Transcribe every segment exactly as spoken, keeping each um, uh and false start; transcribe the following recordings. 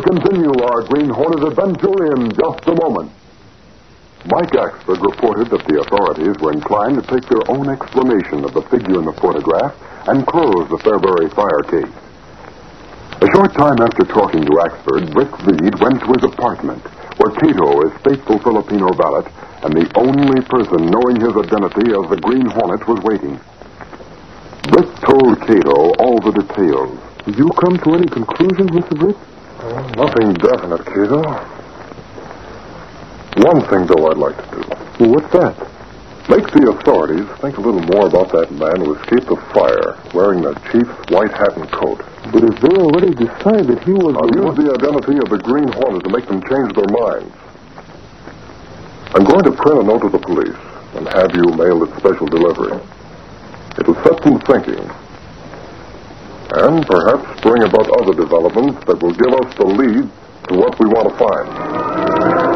continue our Green Hornet adventure in just a moment. Mike Axford reported that the authorities were inclined to take their own explanation of the figure in the photograph and close the Fairbury fire case. A short time after talking to Axford, Brick Reed went to his apartment, where Cato, his faithful Filipino valet, and the only person knowing his identity as the Green Hornet, was waiting. Brick told Cato all the details. Did you come to any conclusions, Mister Brick? Oh, nothing definite, Cato. One thing, though, I'd like to do. Well, what's that? Make the authorities think a little more about that man who escaped the fire wearing the chief's white hat and coat. But if they already decided he was... I'll the use one... the identity of the Green Hornet to make them change their minds. I'm going to print a note to the police and have you mail it special delivery. It'll set them thinking. And perhaps bring about other developments that will give us the lead to what we want to find.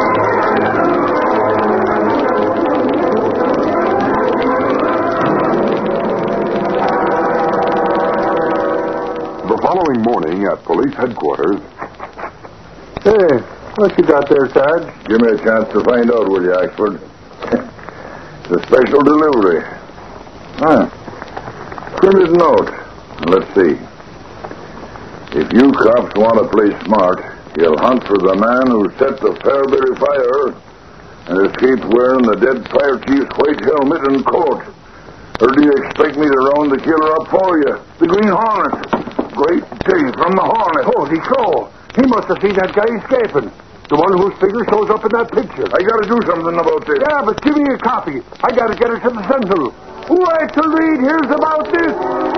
The following morning at police headquarters... Hey, what you got there, Sarge? Give me a chance to find out, will you, Axford? It's a special delivery. Huh. Printed note. Let's see. If you cops want to play smart, you'll hunt for the man who set the Fairbury fire and escaped wearing the dead fire chief's white helmet and coat. Or do you expect me to round the killer up for you? The Green Hornet. Great day from the Hornet. Holy crow! He must have seen that guy escaping. The one whose figure shows up in that picture. I got to do something about this. Yeah, but give me a copy. I got to get it to the Sentinel. Wait till Reed hears about this.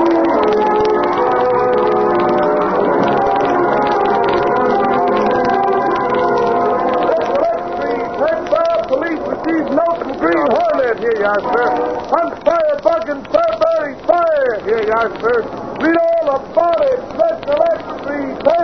Police received note from Green Hornet. Here you are, sir. Hunt fire bug and Fairbury fire. Here you are, sir. Read all about it. Let's elect Reed.